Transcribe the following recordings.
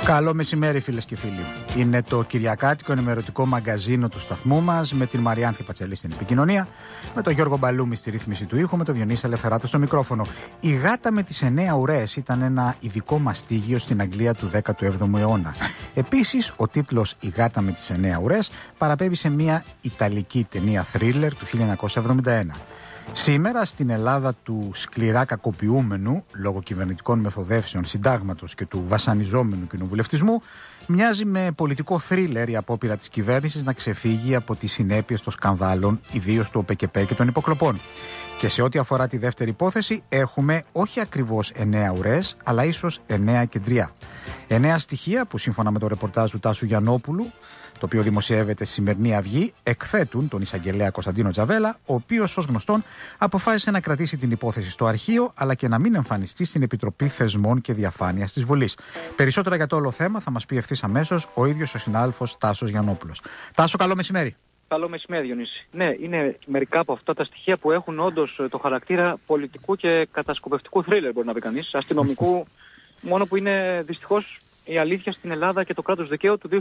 Καλό μεσημέρι, φίλες και φίλοι. Είναι το κυριακάτικο ενημερωτικό μαγκαζίνο του σταθμού μας, με την Μαριάνθη Πατσελή στην επικοινωνία, με τον Γιώργο Μπαλούμη στη ρύθμιση του ήχου, με τον Διονύση Ελευθεράτο στο μικρόφωνο. Η γάτα με τις 9 ουρές ήταν ένα ειδικό μαστίγιο στην Αγγλία του 17ου αιώνα. Επίσης, ο τίτλος «Η γάτα με τις 9 ουρές» παραπέμπει σε μια ιταλική ταινία θρίλερ του 1971. Σήμερα, στην Ελλάδα του σκληρά κακοποιούμενου λόγω κυβερνητικών μεθοδεύσεων συντάγματος και του βασανιζόμενου κοινοβουλευτισμού, μοιάζει με πολιτικό θρίλερ η απόπειρα της κυβέρνησης να ξεφύγει από τις συνέπειες των σκανδάλων, ιδίως του ΟΠΕΚΕΠΕ και των υποκλοπών. Και σε ό,τι αφορά τη δεύτερη υπόθεση, έχουμε όχι ακριβώς 9 ουρές, αλλά ίσως 9 και 3. 9 στοιχεία που, σύμφωνα με το ρεπορτάζ του Τάσου Γιαννόπουλου, το οποίο δημοσιεύεται στη σημερινή Αυγή, εκθέτουν τον εισαγγελέα Κωνσταντίνο Τζαβέλα, ο οποίος, ως γνωστόν, αποφάσισε να κρατήσει την υπόθεση στο αρχείο, αλλά και να μην εμφανιστεί στην Επιτροπή Θεσμών και Διαφάνειας της Βουλής. Περισσότερα για το όλο θέμα θα μας πει ευθύς αμέσως ο ίδιος ο συνάδελφος Τάσος Γιαννόπουλος. Τάσο, καλό μεσημέρι. Καλό μεσημέρι, Διονύση. Ναι, είναι μερικά από αυτά τα στοιχεία που έχουν όντως το χαρακτήρα πολιτικού και κατασκοπευτικού θρίλερ, μπορεί να πει κανείς, αστυνομικού, μόνο που είναι δυστυχώς η αλήθεια στην Ελλάδα και το κράτος δικαίου του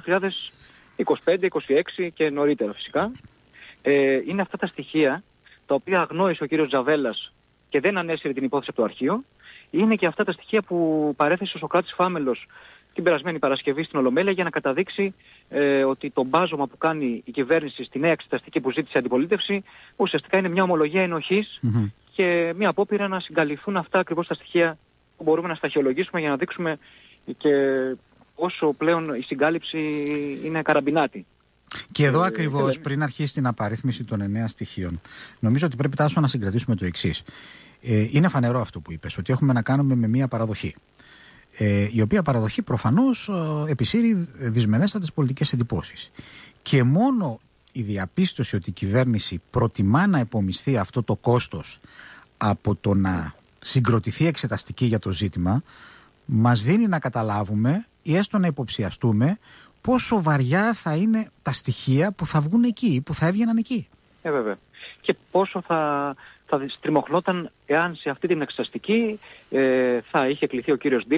2025, 26 και νωρίτερα φυσικά. Είναι αυτά τα στοιχεία τα οποία αγνόησε ο κύριος Τζαβέλας και δεν ανέσυρε την υπόθεση από το αρχείο. Είναι και αυτά τα στοιχεία που παρέθεσε ο Σωκράτης Φάμελος την περασμένη Παρασκευή στην Ολομέλεια για να καταδείξει ότι το μπάζωμα που κάνει η κυβέρνηση στη νέα εξεταστική που ζήτησε η αντιπολίτευση ουσιαστικά είναι μια ομολογία ενοχής και μια απόπειρα να συγκαλυφθούν αυτά ακριβώς τα στοιχεία που μπορούμε να σταχυολογήσουμε για να δείξουμε και όσο πλέον η συγκάλυψη είναι καραμπινάτη. Και εδώ ακριβώς, πριν αρχίσει την απαρίθμηση των 9 στοιχείων, νομίζω ότι πρέπει, Τάσο, να συγκρατήσουμε το εξής. Είναι φανερό αυτό που είπες, ότι έχουμε να κάνουμε με μια παραδοχή. Η οποία παραδοχή προφανώς επισύρει δυσμενέστατες πολιτικές εντυπώσεις. Και μόνο η διαπίστωση ότι η κυβέρνηση προτιμά να επομισθεί αυτό το κόστος από το να συγκροτηθεί εξεταστική για το ζήτημα, μας δίνει να καταλάβουμε ή έστω να υποψιαστούμε πόσο βαριά θα είναι τα στοιχεία που θα βγουν εκεί, που θα έβγαιναν εκεί. Βέβαια. Και πόσο θα στριμωχνόταν εάν σε αυτή την εξεταστική θα είχε κληθεί ο κύριος